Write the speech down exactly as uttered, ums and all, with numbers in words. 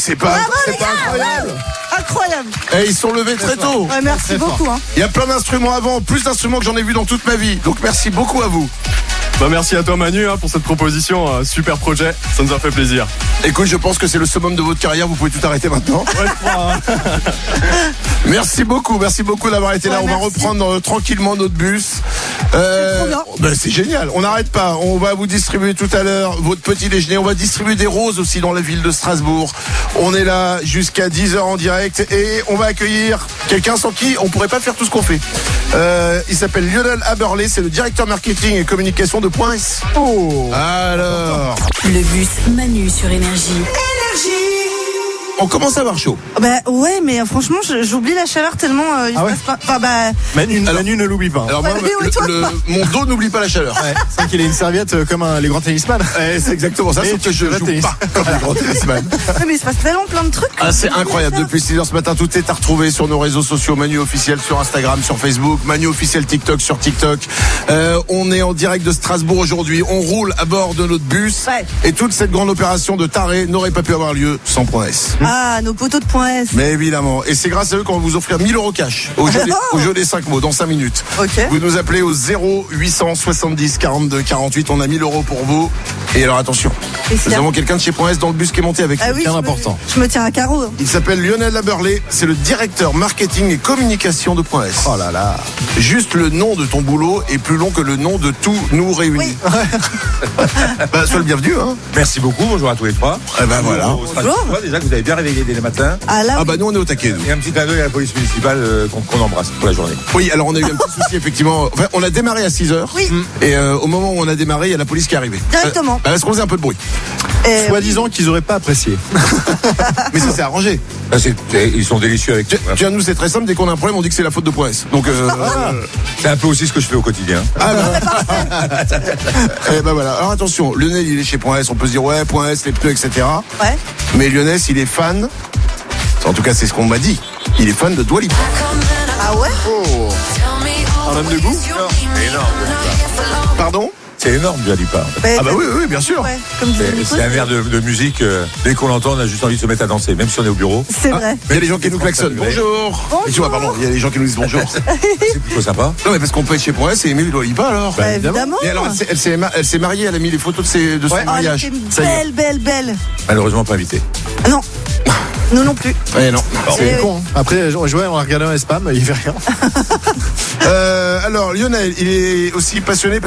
c'est pas, Bravo, c'est les pas gars, incroyable. Incroyable. Et ils sont levés très tôt. Ouais, merci très beaucoup. Hein. Il y a plein d'instruments avant, plus d'instruments que j'en ai vu dans toute ma vie. Donc merci beaucoup à vous. Bah merci à toi Manu hein, pour cette proposition, euh, super projet, ça nous a fait plaisir. Écoute, je pense que c'est le summum de votre carrière, vous pouvez tout arrêter maintenant. Ouais, je crois, hein. Merci beaucoup, merci beaucoup d'avoir été là. Ouais, on va merci. reprendre euh, tranquillement notre bus. Euh, C'est trop bien. ben, c'est génial, on n'arrête pas. On va vous distribuer tout à l'heure votre petit déjeuner. On va distribuer des roses aussi dans la ville de Strasbourg. On est là jusqu'à dix heures en direct et on va accueillir quelqu'un sans qui on pourrait pas faire tout ce qu'on fait. Euh, il s'appelle Lionel Haberlé, c'est le directeur marketing et communication de Point S. Oh. Alors, Le bus Manu sur Énergie. on commence à avoir chaud. Bah ouais, mais euh, franchement, je- j'oublie la chaleur tellement euh, il Ah se ouais passe pas. Enfin bah. Manu, Alors- Manu ne l'oublie pas. Alors moi, Ouais, mais le- oui, toi, le- toi. mon dos n'oublie pas la chaleur. Ouais, c'est vrai qu'il a une serviette euh, comme un- les grands tennisman. Ouais, c'est exactement ça, Et sauf tu que je fais le joue tennis. pas comme les grands tennisman. Ouais, mais il se passe tellement plein de trucs. Ah, c'est incroyable. Depuis six heures ce matin, tout est à retrouver sur nos réseaux sociaux. Manu officiel sur Instagram, sur Facebook. Manu officiel TikTok sur TikTok. Euh, on est en direct de Strasbourg aujourd'hui. On roule à bord de notre bus. Ouais. Et toute cette grande opération de taré n'aurait pas pu avoir lieu sans Point S. Ah, nos poteaux de Point S. Mais évidemment. Et c'est grâce à eux qu'on va vous offrir mille euros cash au jeu, des, au jeu des cinq mots dans cinq minutes. Ok. Vous nous appelez au zéro huit cent soixante-dix quarante-deux quarante-huit. On a mille euros pour vous. Et alors attention. Qu'est-ce qu'il Nous y a avons quelqu'un de chez Point S dans le bus qui est monté avec nous. Ah oui, Bien je me- important. Je me tiens à carreau. hein. Il s'appelle Lionel Haberlé, c'est le directeur marketing et communication de Point S. Oh là là. Juste le nom de ton boulot est plus long que le nom de tous nous réunis. Bah, sois le bienvenu, hein. Merci beaucoup, bonjour à tous les trois. Eh ben voilà. Bonjour. Strasbourg, déjà que vous avez bien réveillé dès le matin. Ah là. Ah bah nous on est au taquet, nous. Et un petit clin d'œil à la police municipale euh, qu'on qu'on embrasse pour la journée. Oui, alors on a eu un petit souci effectivement. Enfin, on a démarré à six heures. Oui. Et euh, au moment où on a démarré, il y a la police qui est arrivée. Directement. Euh, Est-ce qu'on faisait un peu de bruit? Et- Soi-disant qu'ils auraient pas apprécié. Mais ça s'est arrangé. Ah, c'est- c'est- ils sont délicieux avec Tu, tout. hein. tu vois, nous c'est très simple, dès qu'on a un problème, on dit que c'est la faute de Point S. Donc euh, C'est un peu aussi ce que je fais au quotidien. ah bah. Eh ben voilà. Alors attention, Lionel il est chez Point S, on peut se dire ouais, Point S, les pneus, et cetera. Ouais. Mais Lionel, il est fan, en tout cas c'est ce qu'on m'a dit, il est fan de Dua Lipa. Ah ouais. Un homme de goût. C'est énorme. Pardon? C'est énorme, Dua Lipa. Bah, Ah bah oui, oui, oui, bien sûr. Ouais, comme disait C'est Nico, c'est un air de, de musique. euh, dès qu'on l'entend, on a juste envie de se mettre à danser, même si on est au bureau. C'est vrai. Il y a des gens qui nous klaxonnent. Bonjour. Bonjour. Et tu vois, pardon, il y a des gens qui nous disent bonjour. C'est plutôt sympa. Non mais parce qu'on peut être chez Point S et aimer Dua Lipa alors. Bah, évidemment. Et alors elle s'est- elle s'est ma- elle s'est mariée, elle a mis les photos de, ses, de son Oh, elle mariage. était Ça y est. belle, belle, belle. Malheureusement pas invité. Ah non. Nous non plus. Ouais, non. C'est oui. con. hein. Après, on jouait, on a regardé un spam, il y avait rien. Euh, alors Lionel, il est aussi passionné